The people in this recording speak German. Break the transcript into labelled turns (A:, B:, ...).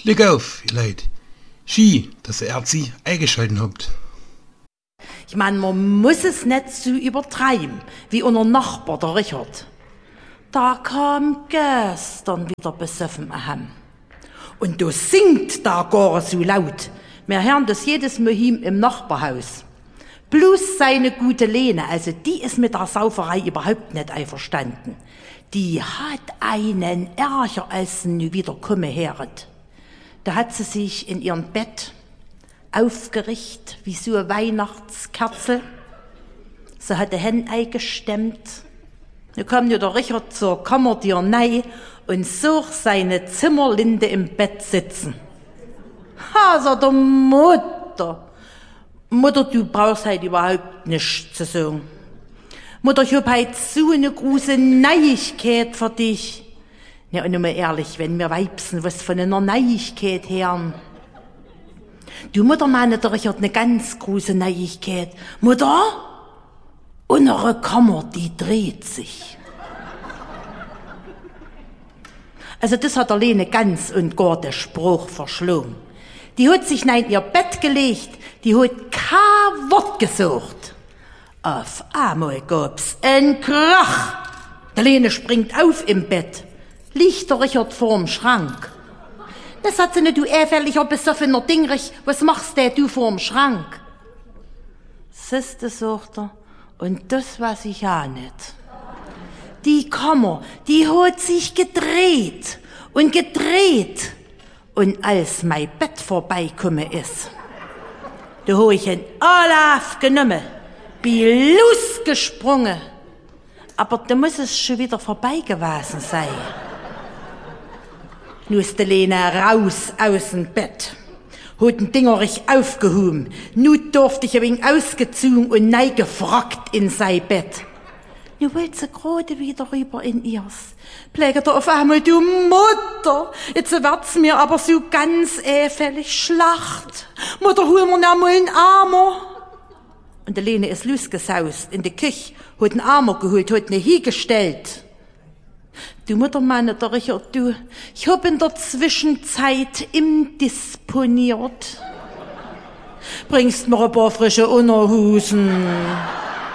A: Glück auf, ihr Leid. Ski, dass ihr sie eingeschalten habt.
B: Ich meine, man muss es nicht so übertreiben, wie unser Nachbar, der Richard. Da kam gestern wieder besoffen heim. Und du singt da gar so laut. Wir hören das jedes Mal im Nachbarhaus. Bloß seine gute Lene, also die ist mit der Sauferei überhaupt nicht einverstanden. Die hat einen Ärger, als sie nu wieder kommen hört. Da hat sie sich in ihrem Bett aufgerichtet, wie so eine Weihnachtskerze. Sie hat die Hände eingestemmt. Da kam nur der Richard zur Kammertür rein und sucht seine Zimmerlinde im Bett sitzen. Ha, sagt der Mutter. Mutter, du brauchst halt überhaupt nichts zu sagen. Mutter, ich hab halt so eine große Neuigkeit für dich. Ja, und nur mal ehrlich, wenn wir Weibsen was von einer Neuigkeit hören. Du, Mutter, meine, der Richard eine ganz große Neuigkeit. Mutter, unsere Kammer, die dreht sich. Also das hat der Lene ganz und gar den Spruch verschlungen. Die hat sich in ihr Bett gelegt, die hat kein Wort gesucht. Auf einmal gab's einen Krach. Der Lene springt auf im Bett, liegt der Richard vorm Schrank. Das hat sie nicht, du äferlicher, besoffener Dingrich, was machst du vorm Schrank? Siehste, sagt er, und das weiß ich auch nicht. Die Kammer, die hat sich gedreht und gedreht. Und als mein Bett vorbeigekommen ist, da hab ich einen Olaf genommen, bin losgesprungen. Aber da muss es schon wieder vorbei gewesen sein. Nun ist die Lene raus aus dem Bett, hat den Dingerich aufgehoben. Nun durfte ich ein wenig ausgezogen und neu gefragt in sein Bett. Nun wollte sie gerade wieder rüber in ihrs. Pflegt er auf einmal, du Mutter, jetzt wird's mir aber so ganz äfällig Schlacht. Mutter, hol mir noch mal einen Armer. Und die Lene ist losgesaust in die Küche, hat einen Armer geholt, hat ihn hingestellt. Du Mutter, meine, der Richard, du, ich hab in der Zwischenzeit indisponiert. Bringst mir ein paar frische Unterhosen.